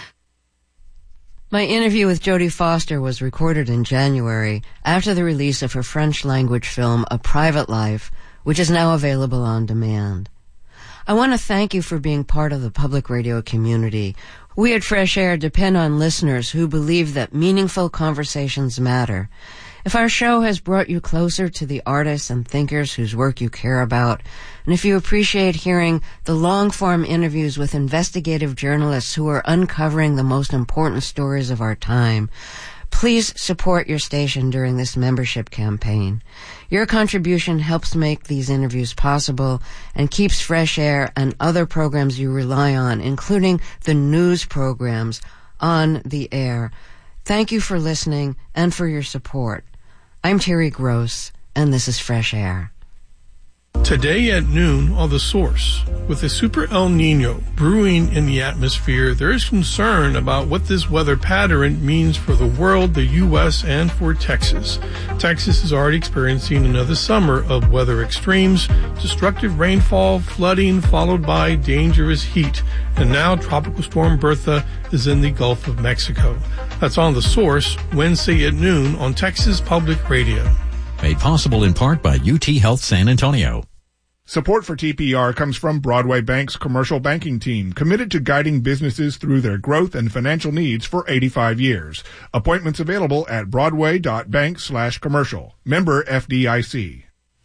My interview with Jodie Foster was recorded in January after the release of her French-language film, A Private Life, which is now available on demand. I want to thank you for being part of the public radio community. We at Fresh Air depend on listeners who believe that meaningful conversations matter. If our show has brought you closer to the artists and thinkers whose work you care about, and if you appreciate hearing the long-form interviews with investigative journalists who are uncovering the most important stories of our time, please support your station during this membership campaign. Your contribution helps make these interviews possible and keeps Fresh Air and other programs you rely on, including the news programs, on the air. Thank you for listening and for your support. I'm Terry Gross, and this is Fresh Air. Today at noon on The Source, with a Super El Nino brewing in the atmosphere, there is concern about what this weather pattern means for the world, the U S, and for Texas. Texas is already experiencing another summer of weather extremes, destructive rainfall, flooding, followed by dangerous heat. And now Tropical Storm Bertha is in the Gulf of Mexico. That's on The Source, Wednesday at noon on Texas Public Radio. Made possible in part by U T Health San Antonio. Support for T P R comes from Broadway Bank's commercial banking team, committed to guiding businesses through their growth and financial needs for eighty-five years. Appointments available at broadway.bank slash commercial. Member F D I C.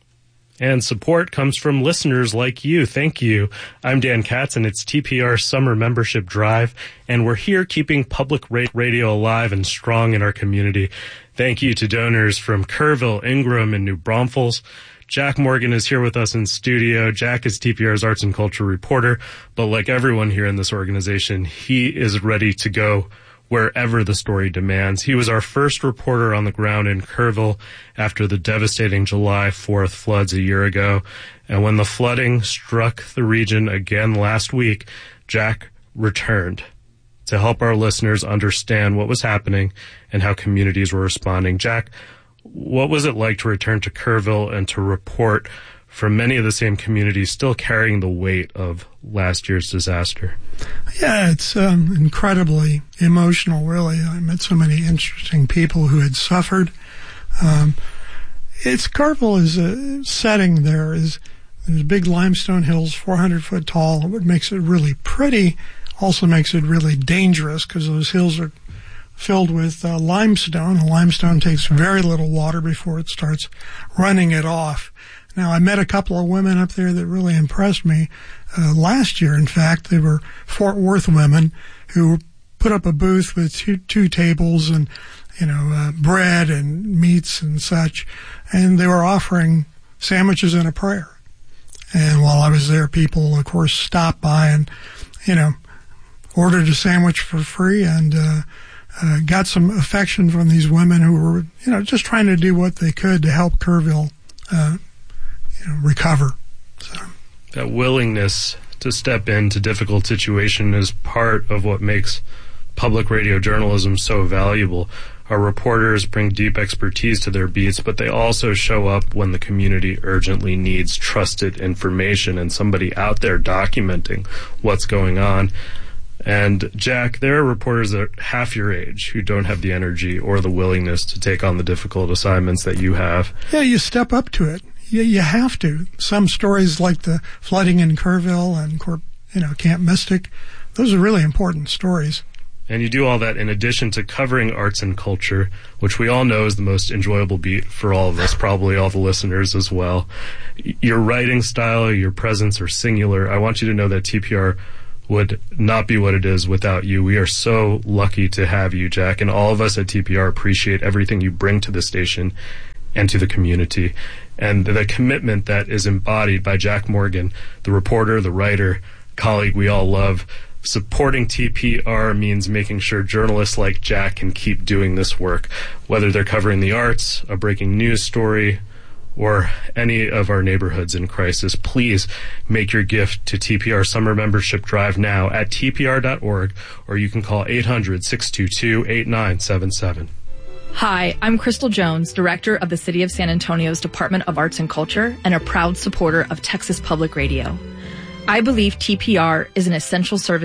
And support comes from listeners like you. Thank you. I'm Dan Katz, and it's T P R Summer Membership Drive, and we're here keeping public radio alive and strong in our community. Thank you to donors from Kerrville, Ingram, and New Braunfels. Jack Morgan is here with us in studio. Jack is T P R's arts and culture reporter, but like everyone here in this organization, he is ready to go wherever the story demands. He was our first reporter on the ground in Kerrville after the devastating July fourth floods a year ago. And when the flooding struck the region again last week, Jack returned to help our listeners understand what was happening and how communities were responding. Jack, what was it like to return to Kerrville and to report from many of the same communities still carrying the weight of last year's disaster? Yeah, it's um, incredibly emotional, really. I met so many interesting people who had suffered. Um, it's Kerrville is a setting there is there's big limestone hills, four hundred foot tall. What makes it really pretty also makes it really dangerous because those hills are filled with uh, limestone. The limestone takes very little water before it starts running it off. Now, I met a couple of women up there that really impressed me. Uh, last year, in fact, they were Fort Worth women who put up a booth with two, two tables and, you know, uh, bread and meats and such. And they were offering sandwiches and a prayer. And while I was there, people, of course, stopped by and, you know, ordered a sandwich for free and, uh, Uh, got some affection from these women who were, you know, just trying to do what they could to help Kerrville, uh, you know, recover. So. That willingness to step into difficult situation is part of what makes public radio journalism so valuable. Our reporters bring deep expertise to their beats, but they also show up when the community urgently needs trusted information and somebody out there documenting what's going on. And Jack, there are reporters that are half your age who don't have the energy or the willingness to take on the difficult assignments that you have. Yeah, you step up to it. You, you have to. Some stories like the flooding in Kerrville and, you know, Camp Mystic, those are really important stories. And you do all that in addition to covering arts and culture, which we all know is the most enjoyable beat for all of us, probably all the listeners as well. Your writing style, your presence are singular. I want you to know that T P R would not be what it is without you. We are so lucky to have you, Jack, and all of us at T P R appreciate everything you bring to the station and to the community. And the commitment that is embodied by Jack Morgan, the reporter, the writer, colleague we all love. Supporting T P R means making sure journalists like Jack can keep doing this work, whether they're covering the arts, a breaking news story, or any of our neighborhoods in crisis. Please make your gift to T P R Summer Membership Drive now at T P R dot org, or you can call eight hundred, six two two, eight nine seven seven. Hi, I'm Crystal Jones, Director of the City of San Antonio's Department of Arts and Culture and a proud supporter of Texas Public Radio. I believe T P R is an essential service